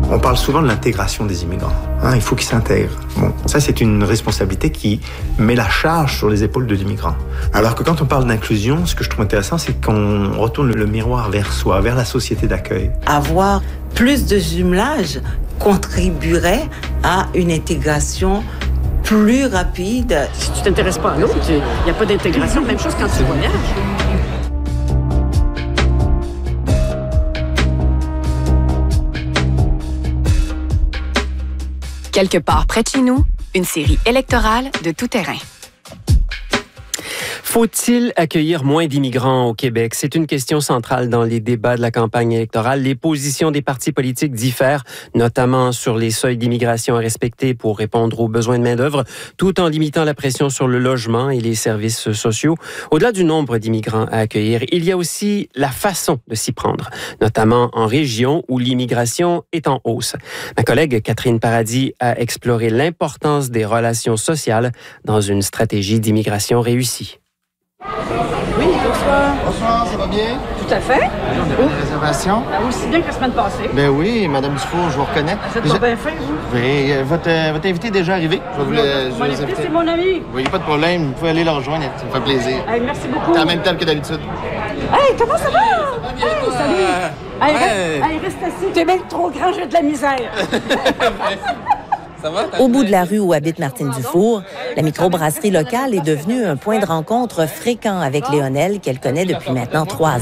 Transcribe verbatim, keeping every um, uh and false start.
On parle souvent de l'intégration des immigrants. Hein, il faut qu'ils s'intègrent. Bon, ça, c'est une responsabilité qui met la charge sur les épaules de l'immigrant. Alors que quand on parle d'inclusion, ce que je trouve intéressant, c'est qu'on retourne le miroir vers soi, vers la société d'accueil. Avoir plus de jumelage contribuerait à une intégration plus rapide. Si tu t'intéresses pas à l'autre, il n'y a pas d'intégration. Même chose quand tu voyages. Quelque part près de chez nous, une série électorale de tout terrain. Faut-il accueillir moins d'immigrants au Québec? C'est une question centrale dans les débats de la campagne électorale. Les positions des partis politiques diffèrent, notamment sur les seuils d'immigration à respecter pour répondre aux besoins de main-d'œuvre, tout en limitant la pression sur le logement et les services sociaux. Au-delà du nombre d'immigrants à accueillir, il y a aussi la façon de s'y prendre, notamment en région où l'immigration est en hausse. Ma collègue Catherine Paradis a exploré l'importance des relations sociales dans une stratégie d'immigration réussie. Oui, bonsoir. Bonsoir, ça va bien? Tout à fait. On avait une réservation? Ah, aussi bien que la semaine passée. Ben oui, Madame Dufour, je vous reconnais. Vous êtes pas bien fin, vous? Oui, euh, votre, euh, votre invité est déjà arrivé. Je vais vous le... Mon invité, c'est mon ami. Oui, pas de problème. Vous pouvez aller le rejoindre, ça me fait plaisir. Hey, merci beaucoup. C'est à la même table que d'habitude. Hey, comment ça va? Hey, salut. Hey, reste, hey, reste assis. T'es bien trop grand, j'ai de la misère. Au bout de la rue où habite Martine Dufour, la microbrasserie locale est devenue un point de rencontre fréquent avec Léonel, qu'elle connaît depuis maintenant trois